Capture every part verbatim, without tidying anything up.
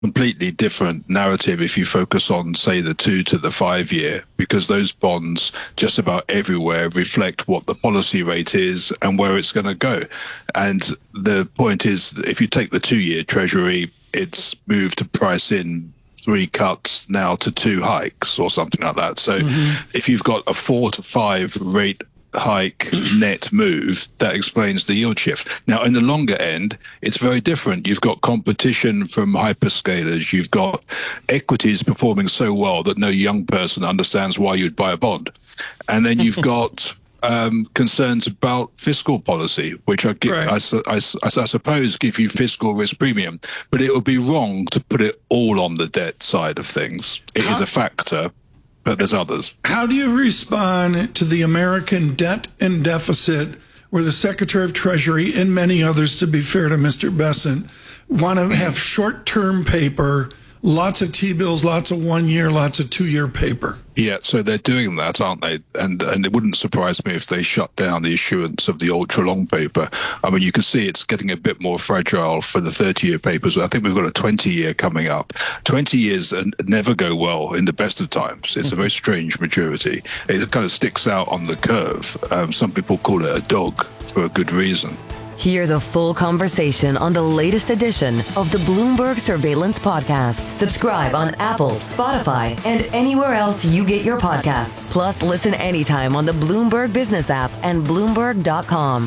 completely different narrative if you focus on, say, the two to the five year, because those bonds just about everywhere reflect what the policy rate is and where it's going to go. And the point is, if you take the two year Treasury, it's moved to price in three cuts now to two hikes or something like that. So mm-hmm. if you've got a four to five rate hike net move, that explains the yield shift. Now, in the longer end, it's very different. You've got competition from hyperscalers. You've got equities performing so well that no young person understands why you'd buy a bond. And then you've got um, concerns about fiscal policy, which I, give, right. I, I, I suppose give you fiscal risk premium. But it would be wrong to put it all on the debt side of things. It How? is a factor, but there's others. How do you respond to the American debt and deficit, where the Secretary of Treasury and many others, to be fair to Mister Bessent, want to have short-term paper, lots of T-bills, lots of one-year, lots of two-year paper? Yeah, so they're doing that, aren't they? And and it wouldn't surprise me if they shut down the issuance of the ultra-long paper. I mean, you can see it's getting a bit more fragile for the thirty-year papers. I think we've got a twenty-year coming up. twenty years never go well in the best of times. It's a very strange maturity. It kind of sticks out on the curve. Um, some people call it a dog for a good reason. Hear the full conversation on the latest edition of the Bloomberg Surveillance Podcast. Subscribe on Apple, Spotify, and anywhere else you get your podcasts. Plus, listen anytime on the Bloomberg Business app and Bloomberg dot com.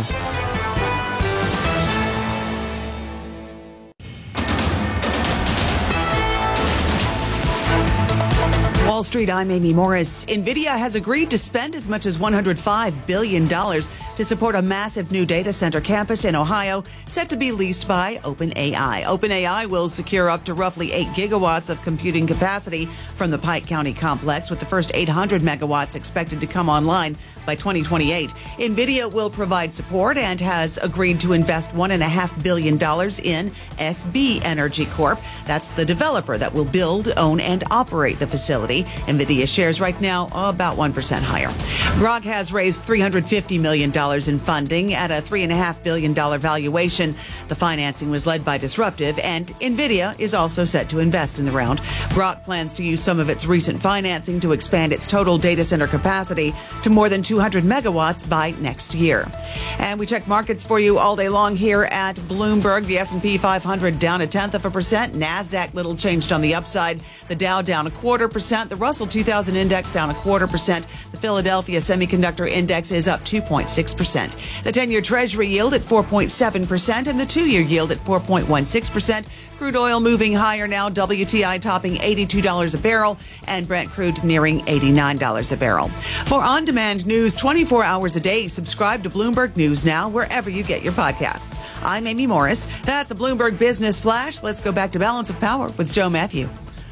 Wall Street, I'm Amy Morris. NVIDIA has agreed to spend as much as one hundred five billion dollars to support a massive new data center campus in Ohio set to be leased by OpenAI. OpenAI will secure up to roughly eight gigawatts of computing capacity from the Pike County complex, with the first eight hundred megawatts expected to come online by twenty twenty-eight. NVIDIA will provide support and has agreed to invest one point five billion dollars in S B Energy Corp. That's the developer that will build, own, and operate the facility. NVIDIA shares right now about one percent higher. Grok has raised three hundred fifty million dollars in funding at a three point five billion dollars valuation. The financing was led by Disruptive, and NVIDIA is also set to invest in the round. Grok plans to use some of its recent financing to expand its total data center capacity to more than two hundred megawatts by next year. And we check markets for you all day long here at Bloomberg. The S and P five hundred down a tenth of a percent. NASDAQ little changed on the upside. The Dow down a quarter percent. The Russell two thousand index down a quarter percent. The Philadelphia Semiconductor Index is up two point six percent. The ten-year Treasury yield at four point seven percent and the two-year yield at four point one six percent. Crude oil moving higher now, W T I topping eighty-two dollars a barrel and Brent crude nearing eighty-nine dollars a barrel. For on-demand news twenty-four hours a day, subscribe to Bloomberg News Now wherever you get your podcasts. I'm Amy Morris. That's a Bloomberg Business Flash. Let's go back to Balance of Power with Joe Matthew.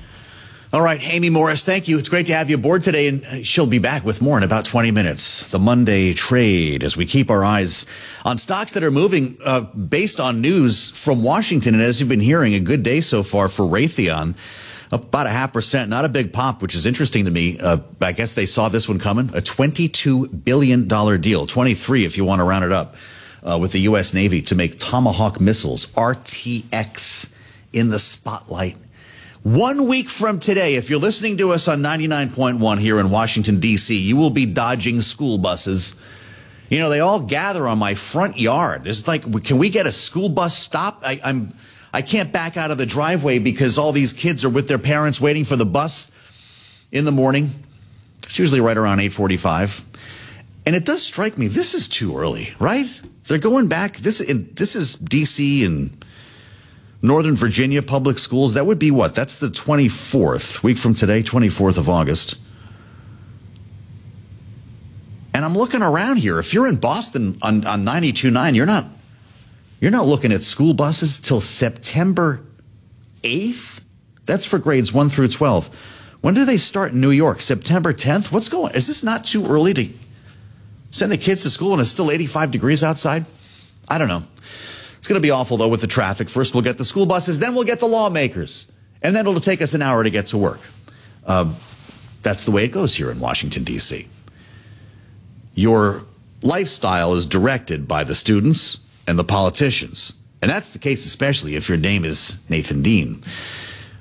All right, Amy Morris, thank you. It's great to have you aboard today, and she'll be back with more in about twenty minutes. The Monday trade, as we keep our eyes on stocks that are moving uh, based on news from Washington. And as you've been hearing, a good day so far for Raytheon, up about a half percent. Not a big pop, which is interesting to me. Uh, I guess they saw this one coming. A twenty-two billion dollars deal, twenty-three if you want to round it up, uh, with the U S Navy to make Tomahawk missiles, R T X, in the spotlight. One week from today, if you're listening to us on ninety-nine point one here in Washington, D C, you will be dodging school buses. You know, they all gather on my front yard. It's like, can we get a school bus stop? I, I'm, I can't back out of the driveway because all these kids are with their parents waiting for the bus in the morning. It's usually right around eight forty-five. And it does strike me, this is too early, right? They're going back. This, in, this is D C and Northern Virginia public schools. That would be what? That's the twenty-fourth, week from today, twenty-fourth of August. And I'm looking around here. If you're in Boston on, on ninety-two point nine, you're not, you're not looking at school buses till September eighth. That's for grades one through twelve. When do they start in New York? September tenth? What's going on? Is this not too early to send the kids to school and it's still eighty-five degrees outside? I don't know. It's going to be awful, though, with the traffic. First, we'll get the school buses, then we'll get the lawmakers. And then it'll take us an hour to get to work. Uh, that's the way it goes here in Washington, D C. Your lifestyle is directed by the students and the politicians. And that's the case especially if your name is Nathan Dean.